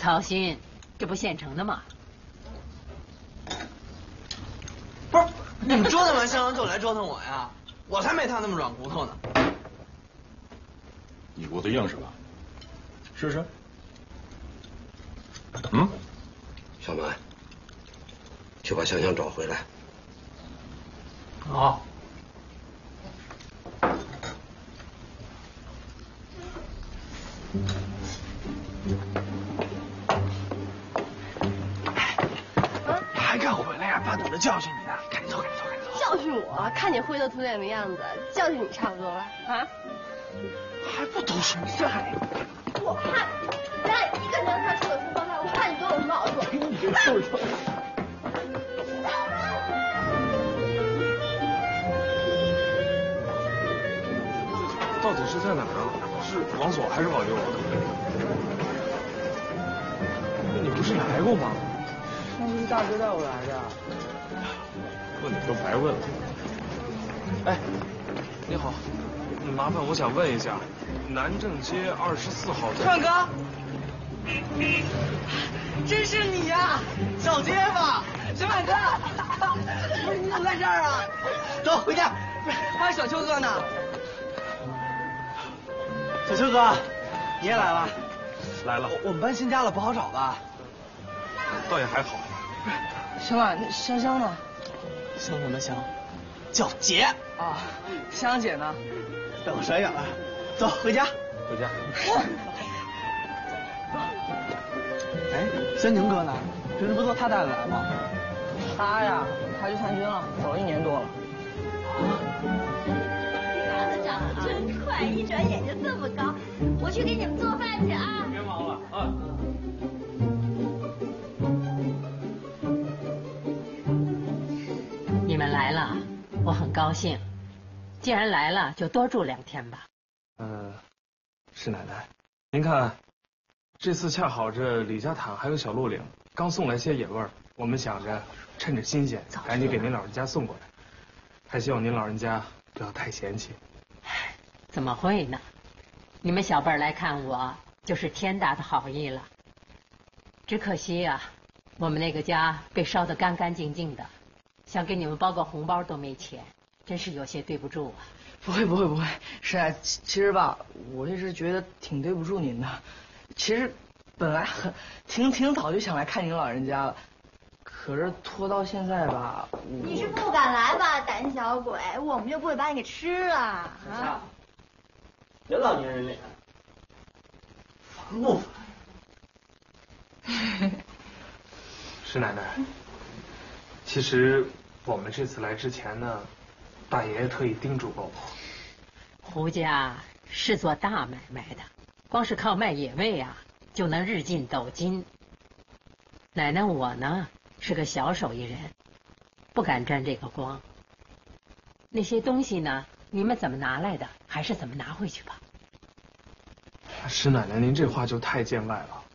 操心，这不现成的吗？ 不是，你们折腾完香香就来折腾我呀？我才没他那么软骨头呢。 你骨头硬是吧？试试。嗯， 小满，去把香香找回来。 好。还敢回来呀？爸等着教训你呢！赶紧走，赶紧走，赶紧走！ 教训我，看你灰头土脸的样子，教训你差不多了啊！ 还不都是你害的？ 我害咱俩一个人他说有什么坏，我害你多有什么好处？ 你这臭臭！ 到底是在哪儿啊？是往左还是往右啊？你不是来过吗？ 那不是大哥带我来的。 问你都白问了。哎，你好，麻烦我想问一下，南正街24号。 川哥，真是你呀，小街坊，小满哥，不是你怎么在这儿啊？走，回家。不是，还有小秋哥呢。小秋哥，你也来了？ 来了。 我们搬新家了，不好找吧？ 倒也还好。 小满，那香香呢？香什么香？叫姐啊。香香姐呢？等我甩远了。走，回家。 回家。 哎，轩宁哥呢？平时不都他带的来吗？ 他呀，他去参军了，走了1年多了。 长得长得真快，一转眼就这么高。我去给你们做饭去啊！ 别忙了啊。 你们来了，我很高兴。既然来了，就多住2天吧。 是奶奶，您看，这次恰好这李家坦还有小鹿岭刚送来些野味儿，我们想着趁着新鲜，赶紧给您老人家送过来。还希望您老人家不要太嫌弃。 怎么会呢？你们小辈儿来看我，就是天大的好意了。只可惜啊，我们那个家被烧得干干净净的，想给你们包个红包都没钱，真是有些对不住啊。 不会，师奶，其实吧，我一直觉得挺对不住您的。其实本来挺早就想来看您老人家了，可是拖到现在吧。 你是不敢来吧，胆小鬼？我们又不会把你给吃了啊！ 别老年人脸，烦不烦？ 师奶奶，其实我们这次来之前呢，大爷爷特意叮嘱过我。 胡家是做大买卖的，光是靠卖野味啊，就能日进斗金。奶奶我呢是个小手艺人，不敢沾这个光。那些东西呢，你们怎么拿来的，还是怎么拿回去吧。 师奶奶，您这话就太见外了。